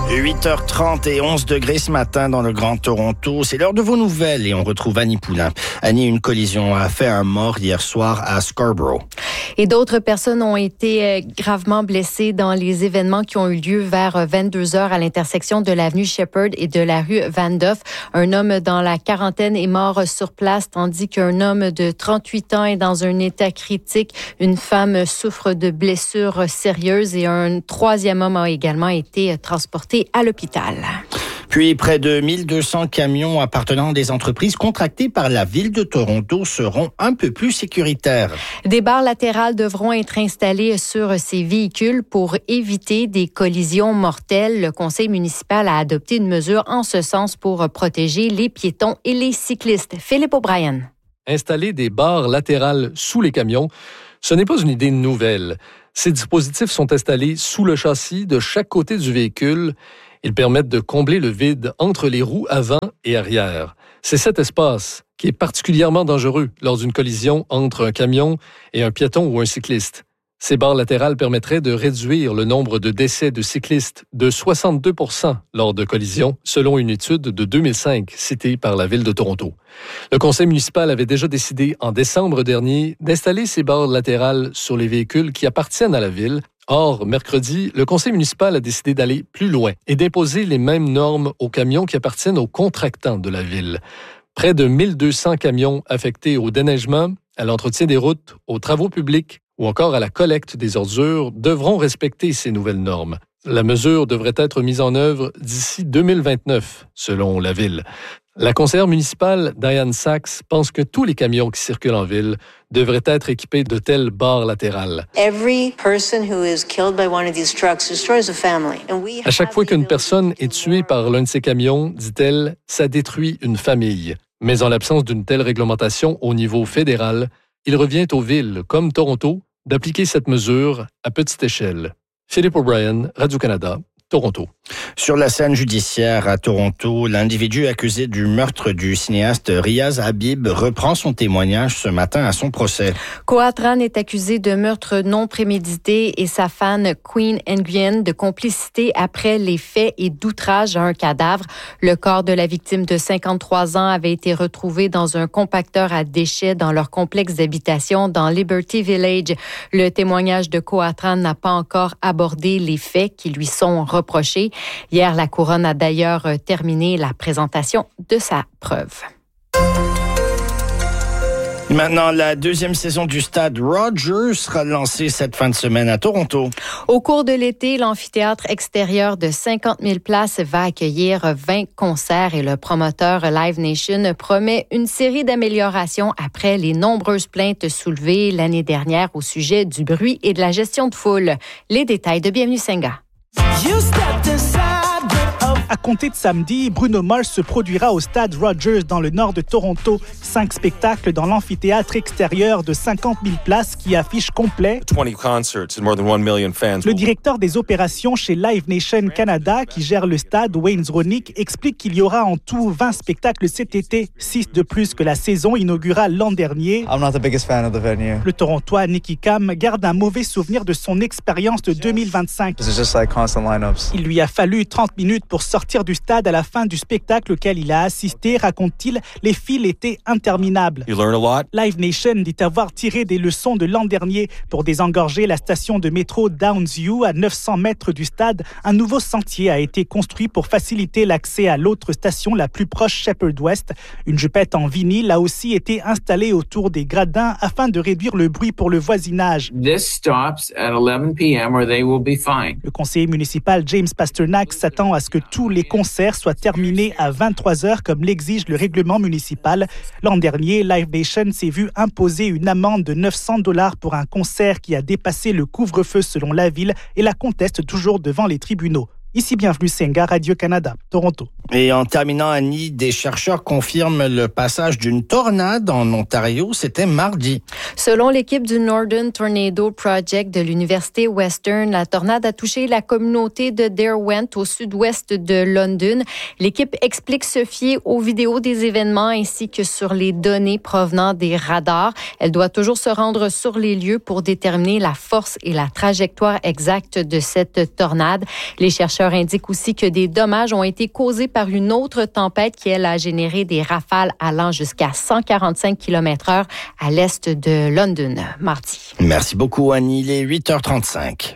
8h30 et 11 degrés ce matin dans le Grand Toronto. C'est l'heure de vos nouvelles et on retrouve Annie Poulain. Annie, une collision a fait un mort hier soir à Scarborough. Et d'autres personnes ont été gravement blessées dans les événements qui ont eu lieu vers 22h à l'intersection de l'avenue Shepherd et de la rue Vandoff. Un homme dans la quarantaine est mort sur place, tandis qu'un homme de 38 ans est dans un état critique. Une femme souffre de blessures sérieuses et un troisième homme a également été transporté à l'hôpital. Puis, près de 1200 camions appartenant à des entreprises contractées par la Ville de Toronto seront un peu plus sécuritaires. Des barres latérales devront être installées sur ces véhicules pour éviter des collisions mortelles. Le conseil municipal a adopté une mesure en ce sens pour protéger les piétons et les cyclistes. Philippe O'Brien. Installer des barres latérales sous les camions, ce n'est pas une idée nouvelle. Ces dispositifs sont installés sous le châssis de chaque côté du véhicule. Ils permettent de combler le vide entre les roues avant et arrière. C'est cet espace qui est particulièrement dangereux lors d'une collision entre un camion et un piéton ou un cycliste. Ces barres latérales permettraient de réduire le nombre de décès de cyclistes de 62 % lors de collisions, selon une étude de 2005 citée par la Ville de Toronto. Le conseil municipal avait déjà décidé en décembre dernier d'installer ces barres latérales sur les véhicules qui appartiennent à la Ville. Or, mercredi, le conseil municipal a décidé d'aller plus loin et d'imposer les mêmes normes aux camions qui appartiennent aux contractants de la Ville. Près de 1200 camions affectés au déneigement, à l'entretien des routes, aux travaux publics ou encore à la collecte des ordures devront respecter ces nouvelles normes. La mesure devrait être mise en œuvre d'ici 2029, selon la Ville. La conseillère municipale, Diane Sachs, pense que tous les camions qui circulent en ville devraient être équipés de telles barres latérales. À chaque fois qu'une personne est tuée par l'un de ces camions, dit-elle, ça détruit une famille. Mais en l'absence d'une telle réglementation au niveau fédéral, il revient aux villes, comme Toronto, d'appliquer cette mesure à petite échelle. Philippe O'Brien, Radio-Canada, Toronto. Sur la scène judiciaire à Toronto, l'individu accusé du meurtre du cinéaste Riaz Habib reprend son témoignage ce matin à son procès. Kohat Tran est accusé de meurtre non prémédité et sa fan Queen Nguyen de complicité après les faits et d'outrage à un cadavre. Le corps de la victime de 53 ans avait été retrouvé dans un compacteur à déchets dans leur complexe d'habitation dans Liberty Village. Le témoignage de Kohat Tran n'a pas encore abordé les faits qui lui sont reprochés. Hier, la Couronne a d'ailleurs terminé la présentation de sa preuve. Maintenant, la deuxième saison du stade Rogers sera lancée cette fin de semaine à Toronto. Au cours de l'été, l'amphithéâtre extérieur de 50 000 places va accueillir 20 concerts et le promoteur Live Nation promet une série d'améliorations après les nombreuses plaintes soulevées l'année dernière au sujet du bruit et de la gestion de foule. Les détails de Bienvenue Senga. À compter de samedi, Bruno Mars se produira au stade Rogers dans le nord de Toronto. 5 spectacles dans l'amphithéâtre extérieur de 50 000 places qui affiche complet. 20 concerts and more than 1 million fans. Le directeur des opérations chez Live Nation Canada, qui gère le stade, Wayne Zronick, explique qu'il y aura en tout 20 spectacles cet été, 6 de plus que la saison inaugurale l'an dernier. I'm not the biggest fan of the venue. Le Torontois Nicky Cam garde un mauvais souvenir de son expérience de 2025. It's just like constant lineups. Il lui a fallu 30 minutes pour sortir du stade à la fin du spectacle auquel il a assisté, raconte-t-il. Les files étaient interminables. You learn a lot. Live Nation dit avoir tiré des leçons de l'an dernier pour désengorger la station de métro Downsview à 900 mètres du stade. Un nouveau sentier a été construit pour faciliter l'accès à l'autre station la plus proche, Shepherd West. Une jupette en vinyle a aussi été installée autour des gradins afin de réduire le bruit pour le voisinage. This stops at 11 p.m. or they will be fined. Le conseiller municipal James Pasternak s'attend à ce que tous les concerts soient terminés à 23h comme l'exige le règlement municipal. L'an dernier, Live Nation s'est vu imposer une amende de $900 pour un concert qui a dépassé le couvre-feu selon la ville et la conteste toujours devant les tribunaux. Ici, Bienvenue Senga, Radio-Canada, Toronto. Et en terminant, Annie, des chercheurs confirment le passage d'une tornade en Ontario. C'était mardi. Selon l'équipe du Northern Tornado Project de l'Université Western, la tornade a touché la communauté de Derwent au sud-ouest de London. L'équipe explique se fier aux vidéos des événements ainsi que sur les données provenant des radars. Elle doit toujours se rendre sur les lieux pour déterminer la force et la trajectoire exacte de cette tornade. Les chercheurs chercheurs indiquent aussi que des dommages ont été causés par une autre tempête qui, elle, a généré des rafales allant jusqu'à 145 km/h à l'est de London mardi. Merci beaucoup, Annie. Il est 8h35.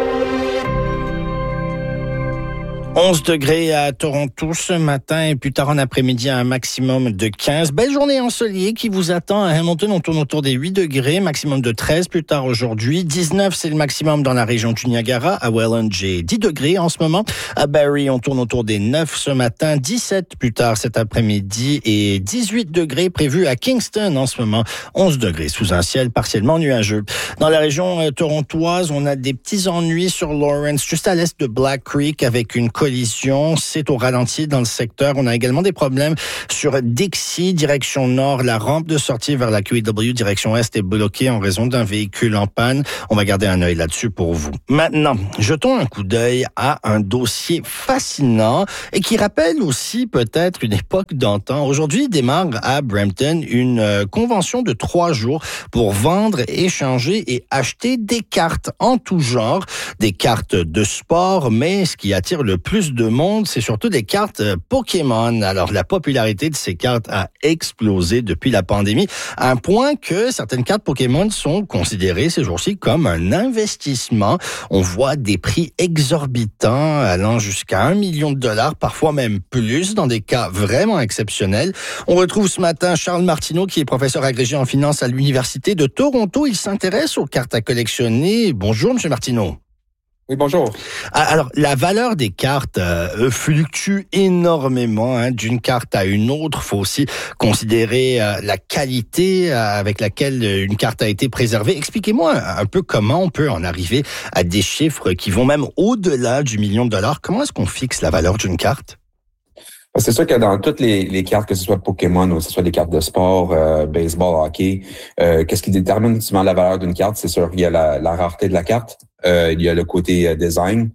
11 degrés à Toronto ce matin et plus tard en après-midi un maximum de 15. Belle journée ensoleillée qui vous attend à Hamilton. On tourne autour des 8 degrés, maximum de 13 plus tard aujourd'hui. 19, c'est le maximum dans la région du Niagara. À Welland, j'ai 10 degrés en ce moment. À Barrie, on tourne autour des 9 ce matin. 17 plus tard cet après-midi et 18 degrés prévus à Kingston en ce moment. 11 degrés sous un ciel partiellement nuageux. Dans la région torontoise, on a des petits ennuis sur Lawrence, juste à l'est de Black Creek avec une collision. C'est au ralenti dans le secteur. On a également des problèmes sur Dixie, direction nord. La rampe de sortie vers la QEW, direction est, est bloquée en raison d'un véhicule en panne. On va garder un œil là-dessus pour vous. Maintenant, jetons un coup d'œil à un dossier fascinant et qui rappelle aussi peut-être une époque d'antan. Aujourd'hui, démarre à Brampton une convention de 3 jours pour vendre, échanger et acheter des cartes en tout genre. Des cartes de sport, mais ce qui attire le plus de monde, c'est surtout des cartes Pokémon. Alors, la popularité de ces cartes a explosé depuis la pandémie, à un point que certaines cartes Pokémon sont considérées ces jours-ci comme un investissement. On voit des prix exorbitants allant jusqu'à $1 million, parfois même plus, dans des cas vraiment exceptionnels. On retrouve ce matin Charles Martineau, qui est professeur agrégé en finance à l'Université de Toronto. Il s'intéresse aux cartes à collectionner. Bonjour, M. Martineau. Oui, bonjour. Alors, la valeur des cartes fluctue énormément d'une carte à une autre. Il faut aussi considérer la qualité avec laquelle une carte a été préservée. Expliquez-moi un peu comment on peut en arriver à des chiffres qui vont même au-delà du $1 million. Comment est-ce qu'on fixe la valeur d'une carte? C'est sûr que dans toutes les cartes, que ce soit Pokémon ou que ce soit des cartes de sport, baseball, hockey, qu'est-ce qui détermine souvent la valeur d'une carte? C'est sûr, il y a la rareté de la carte, il y a le côté design,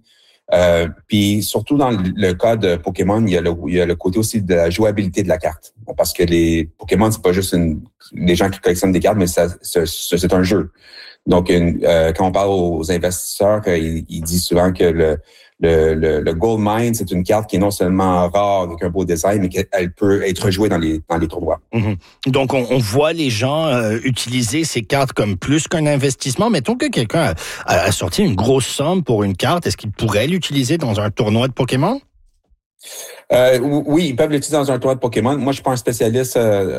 puis surtout dans le cas de Pokémon, il y a le côté aussi de la jouabilité de la carte. Parce que les Pokémon, c'est pas juste des gens qui collectionnent des cartes, mais c'est un jeu. Donc, quand on parle aux investisseurs, ils disent souvent que le Gold Mine, c'est une carte qui est non seulement rare avec un beau design, mais qu'elle peut être jouée dans les tournois. Mm-hmm. Donc, on voit les gens utiliser ces cartes comme plus qu'un investissement. Mettons que quelqu'un a sorti une grosse somme pour une carte. Est-ce qu'il pourrait l'utiliser dans un tournoi de Pokémon? Oui, ils peuvent l'utiliser dans un tournoi de Pokémon. Moi, je suis pas un spécialiste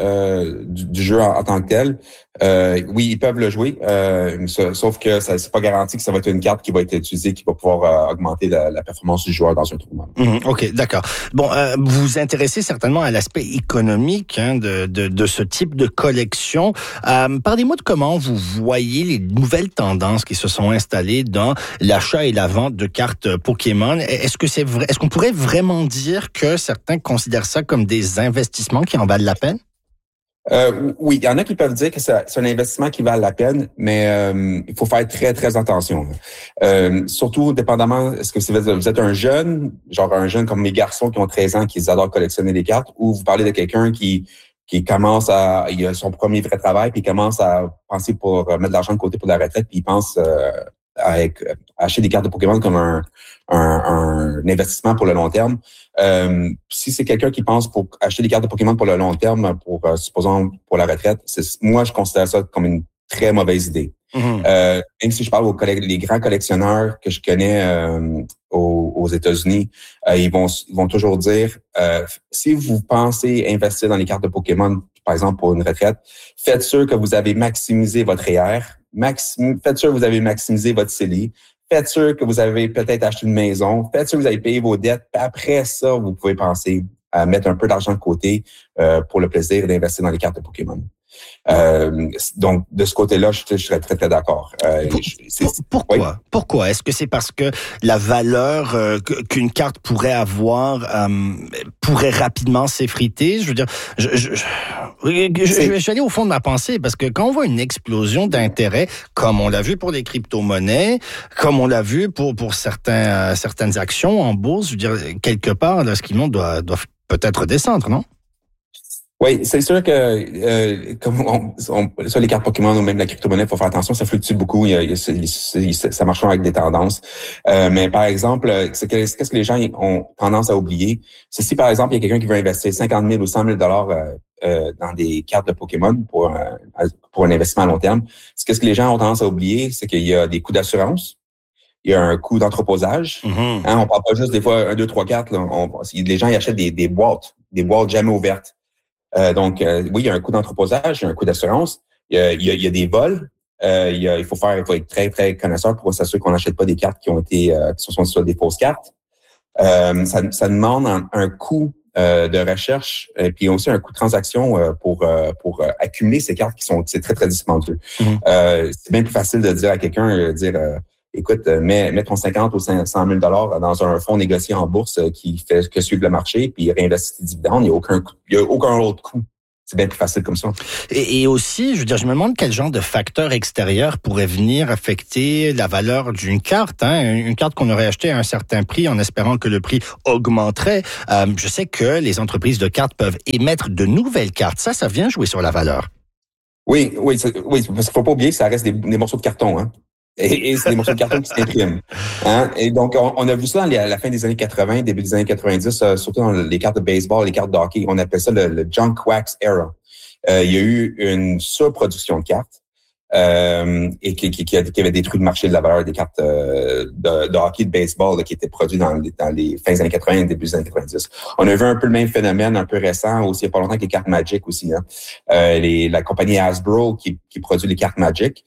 du jeu en tant que tel. Oui, ils peuvent le jouer, sauf que c'est pas garanti que ça va être une carte qui va être utilisée, qui va pouvoir augmenter la performance du joueur dans un tournoi. OK, d'accord. Bon, vous vous intéressez certainement à l'aspect économique de ce type de collection. Parlez-moi de comment vous voyez les nouvelles tendances qui se sont installées dans l'achat et la vente de cartes Pokémon. Est-ce que c'est vrai? Est-ce qu'on pourrait vraiment dire que certains considèrent ça comme des investissements qui en valent la peine? Oui, il y en a qui peuvent dire que c'est un investissement qui vaut la peine, mais il faut faire très, très attention. Surtout, dépendamment, est-ce que vous êtes un jeune, genre un jeune comme mes garçons qui ont 13 ans, qui adorent collectionner des cartes, ou vous parlez de quelqu'un qui commence il a son premier vrai travail, puis il commence à penser pour mettre de l'argent de côté pour la retraite, puis il pense à acheter des cartes de Pokémon comme un investissement pour le long terme. Si c'est quelqu'un qui pense pour acheter des cartes de Pokémon pour le long terme, supposons pour la retraite, moi je considère ça comme une très mauvaise idée. Même si je parle les grands collectionneurs que je connais aux États-Unis, ils vont toujours dire si vous pensez investir dans les cartes de Pokémon, par exemple pour une retraite, faites sûr que vous avez maximisé votre REER, faites sûr que vous avez maximisé votre CELI, faites sûr que vous avez peut-être acheté une maison, faites sûr que vous avez payé vos dettes, puis après ça, vous pouvez penser à mettre un peu d'argent de côté pour le plaisir d'investir dans les cartes de Pokémon. Donc, de ce côté-là, je serais très, très d'accord. Pourquoi? Oui? Pourquoi? Est-ce que c'est parce que la valeur qu'une carte pourrait avoir pourrait rapidement s'effriter? Je veux dire, je vais aller au fond de ma pensée, parce que quand on voit une explosion d'intérêt, comme on l'a vu pour les crypto-monnaies, comme on l'a vu pour certaines actions en bourse, je veux dire, quelque part, là, ce qui monte doit peut-être descendre, non? Oui, c'est sûr que comme sur les cartes Pokémon ou même la crypto-monnaie, il faut faire attention, ça fluctue beaucoup, ça marche avec des tendances. Mais par exemple, qu'est-ce que les gens ont tendance à oublier? C'est si par exemple, il y a quelqu'un qui veut investir 50 000 ou 100 000 dans des cartes de Pokémon pour un investissement à long terme, ce que les gens ont tendance à oublier, c'est qu'il y a des coûts d'assurance, il y a un coût d'entreposage. Mm-hmm. On parle pas juste des fois 1, 2, 3, 4. Là, les gens ils achètent des boîtes jamais ouvertes. Donc, oui, il y a un coût d'entreposage, il y a un coût d'assurance, il y a des vols. Il faut être très, très connaisseur pour s'assurer qu'on n'achète pas des cartes qui sont soit des fausses cartes. Ça demande un coût de recherche et puis aussi un coût de transaction pour accumuler ces cartes c'est très, très dispendieux. Mm-hmm. C'est bien plus facile de dire à quelqu'un, écoute, mets ton 50 ou 100 000 dans un fonds négocié en bourse qui fait que suivre le marché, puis réinvestit tes dividendes. Il y a aucun autre coût. C'est bien plus facile comme ça. Et aussi, je me demande quel genre de facteurs extérieurs pourraient venir affecter la valeur d'une carte. Une carte qu'on aurait achetée à un certain prix en espérant que le prix augmenterait. Je sais que les entreprises de cartes peuvent émettre de nouvelles cartes. Ça vient jouer sur la valeur. Oui, parce qu'il faut pas oublier que ça reste des morceaux de carton, hein. Et c'est des morceaux de carton qui s'impriment. Et donc, on a vu ça à la fin des années 80, début des années 90, surtout dans les cartes de baseball, les cartes de hockey. On appelle ça le junk wax era. Il y a eu une surproduction de cartes et qui avait détruit le marché de la valeur des cartes de hockey, de baseball là, qui étaient produits dans les fins des années 80 début des années 90. On a vu un peu le même phénomène, un peu récent, aussi il n'y a pas longtemps que les cartes Magic aussi. La compagnie Hasbro qui produit les cartes Magic,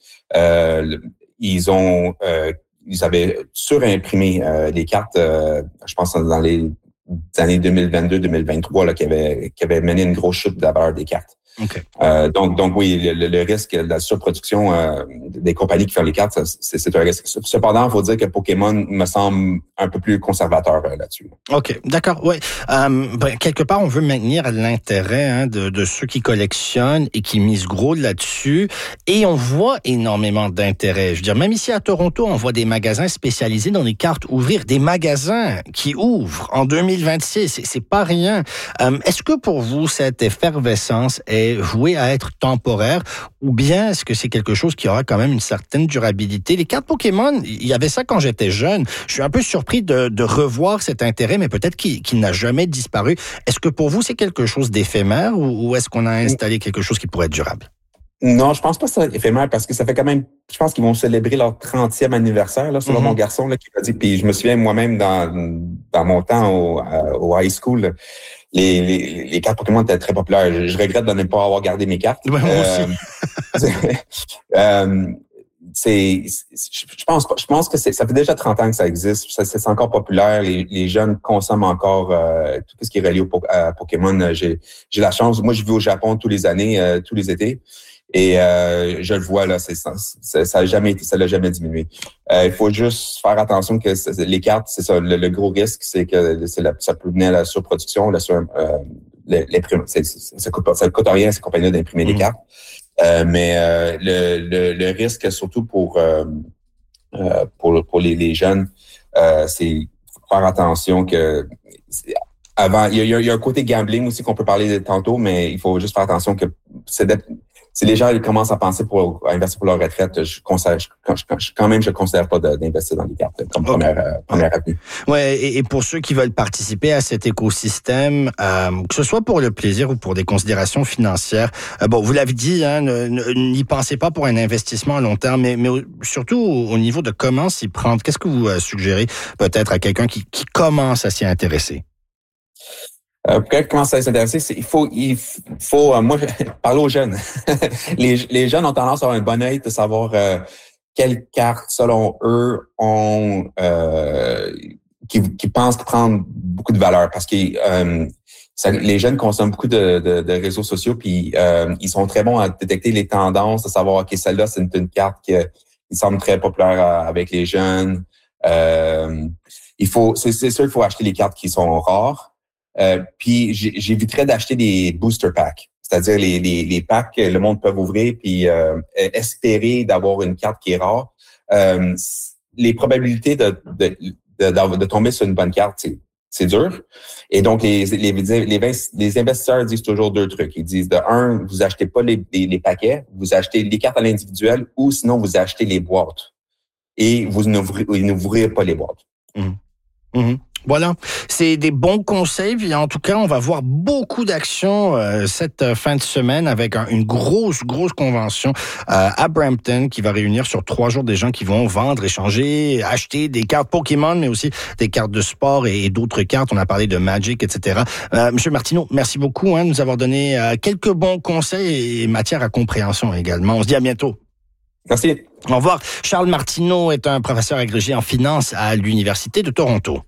ils avaient surimprimé les cartes, je pense dans les années 2022-2023 là, qui avaient mené une grosse chute de la valeur des cartes. Okay. Donc oui, le risque de la surproduction des compagnies qui font les cartes, c'est un risque. Cependant, il faut dire que Pokémon me semble un peu plus conservateur là-dessus. OK, d'accord, ouais. Quelque part, on veut maintenir l'intérêt de ceux qui collectionnent et qui misent gros là-dessus. Et on voit énormément d'intérêt. Je veux dire, même ici à Toronto, on voit des magasins spécialisés dans les cartes ouvrir. Des magasins qui ouvrent en 2026. C'est pas rien. Est-ce que pour vous, cette effervescence est vouée à être temporaire ou bien est-ce que c'est quelque chose qui aura quand même une certaine durabilité? Les cartes Pokémon, il y avait ça quand j'étais jeune. Je suis un peu surpris de revoir cet intérêt, mais peut-être qu'il n'a jamais disparu. Est-ce que pour vous, c'est quelque chose d'éphémère ou est-ce qu'on a installé quelque chose qui pourrait être durable? Non, je pense pas que c'est éphémère parce que ça fait quand même, je pense qu'ils vont célébrer leur 30e anniversaire, là, selon mon garçon, là, qui m'a dit, puis je me souviens moi-même dans mon temps au high school, les cartes Pokémon étaient très populaires. Je regrette de ne pas avoir gardé mes cartes. Ouais, moi aussi. Je pense que ça fait déjà 30 ans que ça existe. C'est encore populaire. Les jeunes consomment encore tout ce qui est relié à Pokémon. J'ai la chance. Moi, je vis au Japon tous les années, tous les étés. Et je le vois là, ça l'a jamais diminué. Il faut juste faire attention que les cartes, c'est ça, le gros risque, c'est que ça peut venir à la surproduction, l'imprimer. Ça coûte rien à ces compagnies d'imprimer des cartes. Mais le risque, surtout pour les jeunes, c'est faire attention que avant, il y a un côté gambling aussi qu'on peut parler tantôt, mais il faut juste faire attention que si les gens ils commencent à penser à investir pour leur retraite, je considère pas d'investir dans les cartes comme première avenue. Ouais, et pour ceux qui veulent participer à cet écosystème, que ce soit pour le plaisir ou pour des considérations financières, vous l'avez dit, n'y pensez pas pour un investissement à long terme, mais surtout au niveau de comment s'y prendre. Qu'est-ce que vous suggérez peut-être à quelqu'un qui commence à s'y intéresser? Pour quelqu'un qui commence à s'intéresser, il faut moi, parler aux jeunes. les jeunes ont tendance à avoir un bon œil de savoir quelles cartes, selon eux, qui pensent prendre beaucoup de valeur. Parce que les jeunes consomment beaucoup de réseaux sociaux, puis ils sont très bons à détecter les tendances, à savoir, OK, celle-là, c'est une carte qui semble très populaire avec les jeunes. C'est sûr qu'il faut acheter les cartes qui sont rares. Puis j'éviterais d'acheter des booster packs, c'est-à-dire les packs que le monde peut ouvrir puis espérer d'avoir une carte qui est rare. Les probabilités de tomber sur une bonne carte, c'est dur. Et donc, les investisseurs disent toujours deux trucs. Ils disent, de un, vous achetez pas les paquets, vous achetez les cartes à l'individuel ou sinon vous achetez les boîtes. Et vous n'ouvrez pas les boîtes. Voilà, c'est des bons conseils. Puis en tout cas, on va voir beaucoup d'actions cette fin de semaine avec une grosse convention à Brampton qui va réunir sur 3 jours des gens qui vont vendre, échanger, acheter des cartes Pokémon, mais aussi des cartes de sport et d'autres cartes. On a parlé de Magic, etc. Monsieur Martineau, merci beaucoup de nous avoir donné quelques bons conseils et matière à compréhension également. On se dit à bientôt. Merci. Au revoir. Charles Martineau est un professeur agrégé en finance à l'Université de Toronto.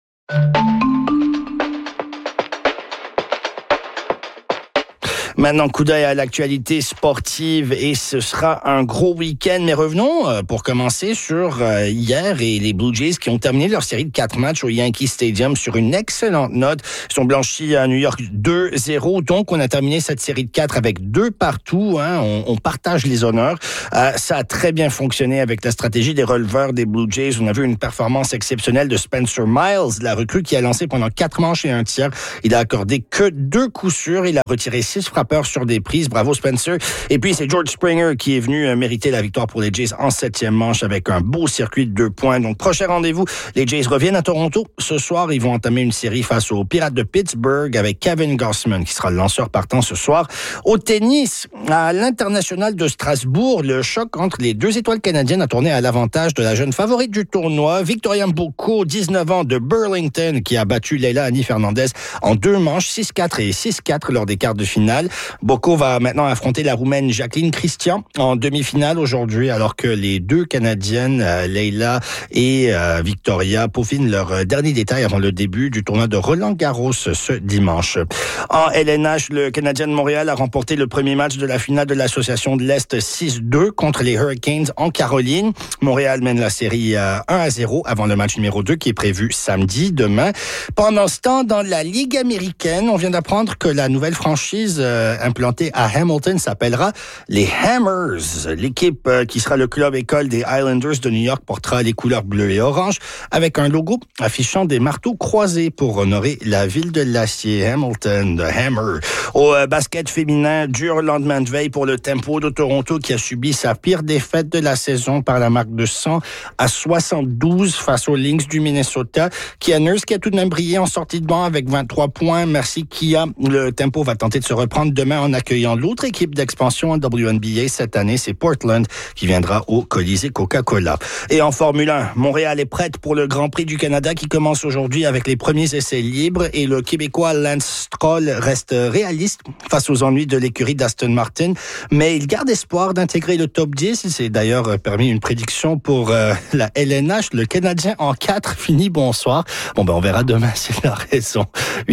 Maintenant, coup d'œil à l'actualité sportive et ce sera un gros week-end. Mais revenons pour commencer sur hier et les Blue Jays qui ont terminé leur série de 4 matchs au Yankee Stadium sur une excellente note. Ils sont blanchis à New York 2-0. Donc, on a terminé cette série de 4 avec 2 partout. On partage les honneurs. Ça a très bien fonctionné avec la stratégie des releveurs des Blue Jays. On a vu une performance exceptionnelle de Spencer Miles, la recrue qui a lancé pendant 4 manches et 1 tiers. Il a accordé que 2 coups sûrs. Il a retiré 6 frappeurs sur des prises. Bravo Spencer. Et puis c'est George Springer qui est venu mériter la victoire pour les Jays en 7e manche avec un beau circuit de 2 points. Donc prochain rendez-vous, les Jays reviennent à Toronto. Ce soir, ils vont entamer une série face aux Pirates de Pittsburgh avec Kevin Gausman qui sera le lanceur partant ce soir. Au tennis, à l'International de Strasbourg, le choc entre les 2 étoiles canadiennes a tourné à l'avantage de la jeune favorite du tournoi, Victoria Mboko, 19 ans de Burlington, qui a battu Leila Annie Fernandez en 2 manches, 6-4 et 6-4 lors des quarts de finale. Bocco va maintenant affronter la Roumaine Jacqueline Christian en demi-finale aujourd'hui, alors que les 2 Canadiennes, Leila et Victoria, peaufinent leurs derniers détails avant le début du tournoi de Roland-Garros ce dimanche. En LNH, le Canadien de Montréal a remporté le premier match de la finale de l'Association de l'Est 6-2 contre les Hurricanes en Caroline. Montréal mène la série 1-0 avant le match numéro 2 qui est prévu samedi, demain. Pendant ce temps, dans la Ligue américaine, on vient d'apprendre que la nouvelle franchise implantée à Hamilton s'appellera les Hammers. L'équipe qui sera le club école des Islanders de New York portera les couleurs bleues et orange avec un logo affichant des marteaux croisés pour honorer la ville de l'acier. Hamilton, the Hammer. Au basket féminin, dur lendemain de veille pour le Tempo de Toronto qui a subi sa pire défaite de la saison par la marque de 100-72 face aux Lynx du Minnesota. Kia Nurse qui a tout de même brillé en sortie de banc avec 23 points. Merci Kia. Le Tempo va tenter de se reprendre demain en accueillant l'autre équipe d'expansion en WNBA cette année, c'est Portland qui viendra au Colisée Coca-Cola. Et en Formule 1, Montréal est prête pour le Grand Prix du Canada qui commence aujourd'hui avec les premiers essais libres et le Québécois Lance Stroll reste réaliste face aux ennuis de l'écurie d'Aston Martin, mais il garde espoir d'intégrer le top 10. Il s'est d'ailleurs permis une prédiction pour la LNH, le Canadien en 4 finit bonsoir. On verra demain s'il a raison.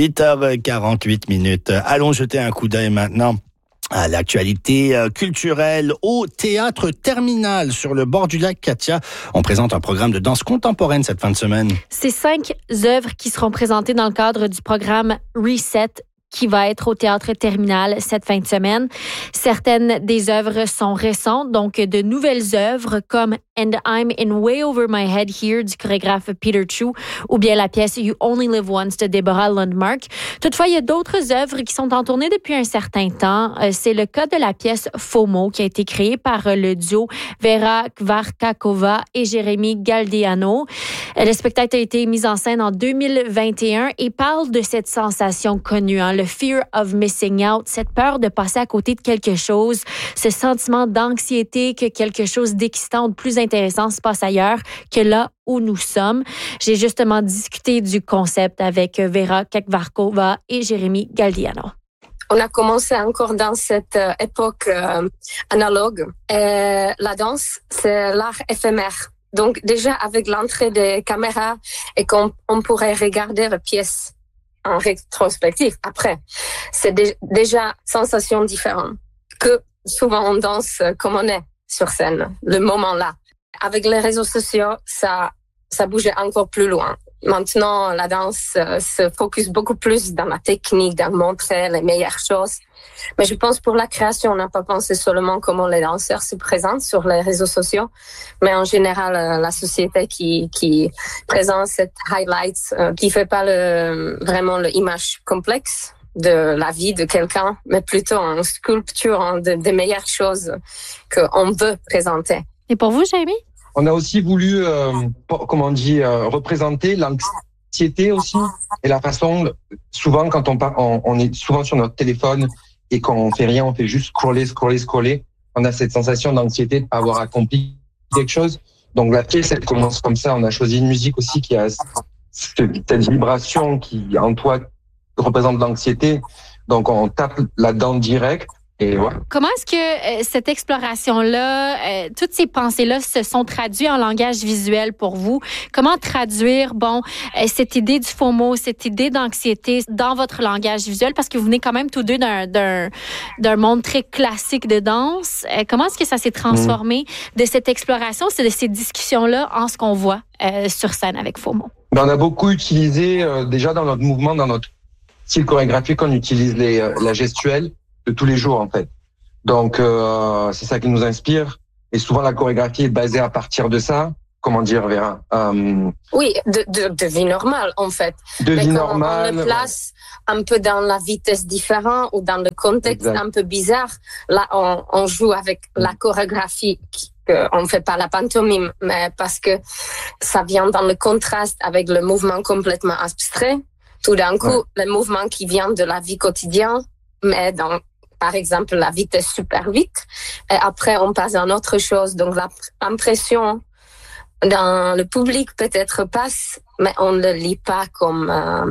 8h48. Allons jeter un coup d'œil maintenant à l'actualité culturelle au Théâtre Terminal sur le bord du lac Katia. On présente un programme de danse contemporaine cette fin de semaine. C'est 5 œuvres qui seront présentées dans le cadre du programme Reset qui va être au Théâtre Terminal cette fin de semaine. Certaines des œuvres sont récentes, donc de nouvelles œuvres comme And I'm in Way Over My Head Here du chorégraphe Peter Chu ou bien la pièce You Only Live Once de Deborah Lundmark. Toutefois, il y a d'autres œuvres qui sont en tournée depuis un certain temps. C'est le cas de la pièce FOMO qui a été créée par le duo Vera Kvarkakova et Jérémy Galdeano. Le spectacle a été mis en scène en 2021 et parle de cette sensation connue, le fear of missing out, cette peur de passer à côté de quelque chose, ce sentiment d'anxiété que quelque chose d'excitant ou de plus intéressant se passe ailleurs que là où nous sommes. J'ai justement discuté du concept avec Vera Kvarkova et Jérémy Galdeano. On a commencé encore dans cette époque analogue. La danse, c'est l'art éphémère. Donc déjà avec l'entrée des caméras et qu'on pourrait regarder la pièce en rétrospective après, c'est déjà sensation différente que souvent on danse comme on est sur scène, le moment là. Avec les réseaux sociaux, ça bougeait encore plus loin. Maintenant, la danse se focus beaucoup plus dans la technique, dans montrer les meilleures choses. Mais je pense pour la création, on n'a pas pensé seulement comment les danseurs se présentent sur les réseaux sociaux, mais en général, la société qui présente cette highlights, qui fait pas vraiment l'image complexe de la vie de quelqu'un, mais plutôt en sculpture des meilleures choses qu'on veut présenter. Et pour vous, Jérémy? On a aussi voulu, représenter l'anxiété aussi et la façon, souvent quand on est souvent sur notre téléphone et quand on fait rien, on fait juste scroller. On a cette sensation d'anxiété de pas avoir accompli quelque chose. Donc la pièce, elle commence comme ça. On a choisi une musique aussi qui a cette vibration qui, en toi, représente l'anxiété. Donc on tape là-dedans direct. Et ouais. Comment est-ce que cette exploration-là, toutes ces pensées-là se sont traduites en langage visuel pour vous? Comment traduire, cette idée du FOMO, cette idée d'anxiété dans votre langage visuel? Parce que vous venez quand même tous deux d'un monde très classique de danse. Comment est-ce que ça s'est transformé de cette exploration, de ces discussions-là en ce qu'on voit sur scène avec FOMO? On a beaucoup utilisé, déjà dans notre mouvement, dans notre style chorégraphique, on utilise la gestuelle de tous les jours, en fait. Donc, c'est ça qui nous inspire. Et souvent, la chorégraphie est basée à partir de ça. Comment dire, Vera? Oui, de vie normale, en fait. De vie normale. On le place un peu dans la vitesse différente ou dans le contexte un peu bizarre. Là, on joue avec la chorégraphie. On ne fait pas la pantomime, mais parce que ça vient dans le contraste avec le mouvement complètement abstrait. Tout d'un coup, le mouvement qui vient de la vie quotidienne, mais dans, par exemple, la vitesse super vite. Et après, on passe à une autre chose. Donc, l'impression dans le public peut-être passe, mais on ne le lit pas comme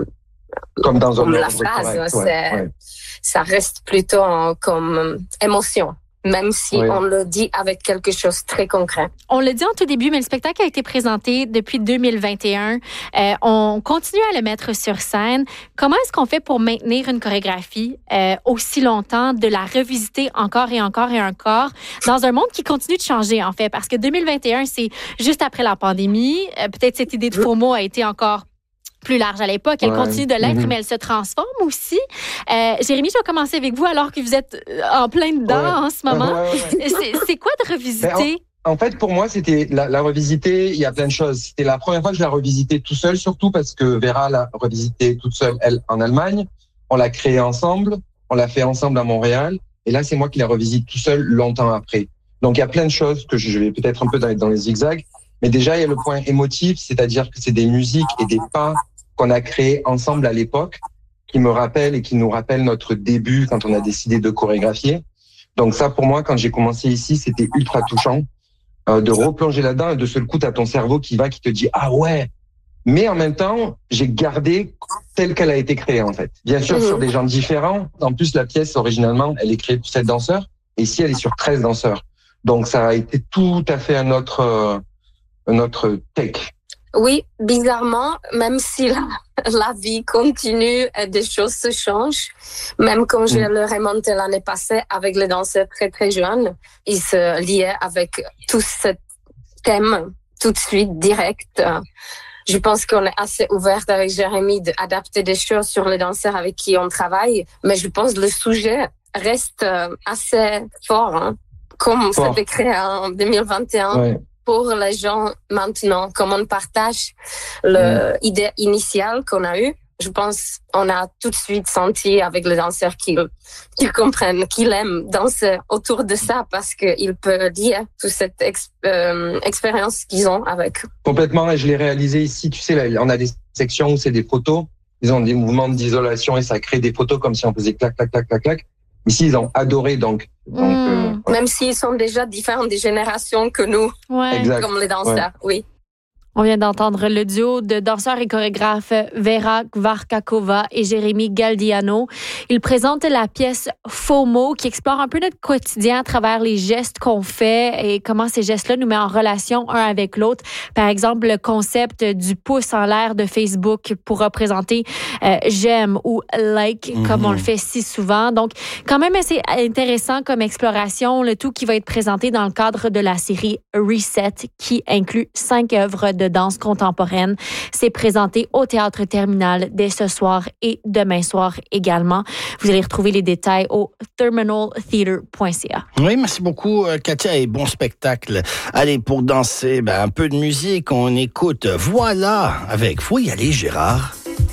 dans la phrase. Ça reste plutôt comme émotion, même si on le dit avec quelque chose de très concret. On l'a dit en tout début, mais le spectacle a été présenté depuis 2021. On continue à le mettre sur scène. Comment est-ce qu'on fait pour maintenir une chorégraphie aussi longtemps, de la revisiter encore et encore et encore, dans un monde qui continue de changer, en fait? Parce que 2021, c'est juste après la pandémie. Peut-être cette idée de FOMO a été encore plus large à l'époque. Elle continue de l'être, mais elle se transforme aussi. Jérémy, je vais commencer avec vous alors que vous êtes en plein dedans en ce moment. C'est quoi de revisiter? En fait, pour moi, c'était la revisiter, il y a plein de choses. C'était la première fois que je la revisitais tout seul, surtout parce que Vera l'a revisité toute seule, elle, en Allemagne. On l'a créée ensemble, on l'a fait ensemble à Montréal. Et là, c'est moi qui la revisite tout seul longtemps après. Donc, il y a plein de choses que je vais peut-être un peu dans les zigzags. Mais déjà, il y a le point émotif, c'est-à-dire que c'est des musiques et des pas qu'on a créés ensemble à l'époque qui me rappellent et qui nous rappellent notre début quand on a décidé de chorégraphier. Donc ça, pour moi, quand j'ai commencé ici, c'était ultra touchant de replonger là-dedans et de seul coup, t'as ton cerveau qui te dit « Ah ouais !» Mais en même temps, j'ai gardé telle qu'elle a été créée, en fait. Bien sûr, sur des gens différents. En plus, la pièce, originalement, elle est créée pour 7 danseurs. Et ici, elle est sur 13 danseurs. Donc, ça a été tout à fait un autre take. Oui, bizarrement, même si la vie continue et des choses se changent, même quand je le remontais l'année passée avec les danseurs très très jeunes, ils se liaient avec tout ce thème tout de suite, direct. Je pense qu'on est assez ouvert avec Jérémy d'adapter des choses sur les danseurs avec qui on travaille, mais je pense que le sujet reste assez fort, comme c'était créé en 2021. Pour les gens maintenant, comme on partage l'idée initiale qu'on a eue, je pense on a tout de suite senti avec les danseurs qu'ils comprennent, qu'ils aiment danser autour de ça parce qu'ils peuvent dire toute cette expérience qu'ils ont avec. Complètement, et je l'ai réalisé ici, tu sais, là, on a des sections où c'est des photos, ils ont des mouvements d'isolation et ça crée des photos comme si on faisait clac, clac, clac, clac, clac. Ici, ils ont adoré, donc même s'ils sont déjà différents des générations que nous, comme les danseurs, oui. On vient d'entendre le duo de danseurs et chorégraphes Vera Kvarkakova et Jérémy Galdiano. Ils présentent la pièce FOMO qui explore un peu notre quotidien à travers les gestes qu'on fait et comment ces gestes-là nous mettent en relation un avec l'autre. Par exemple, le concept du pouce en l'air de Facebook pour représenter j'aime ou like comme on le fait si souvent. Donc, quand même assez intéressant comme exploration, le tout qui va être présenté dans le cadre de la série Reset qui inclut 5 œuvres de danse contemporaine. C'est présenté au Théâtre Terminal dès ce soir et demain soir également. Vous allez retrouver les détails au terminaltheatre.ca. Oui, merci beaucoup, Katia, et bon spectacle. Allez, pour danser, un peu de musique, on écoute Voilà avec Faut y aller, Gérard.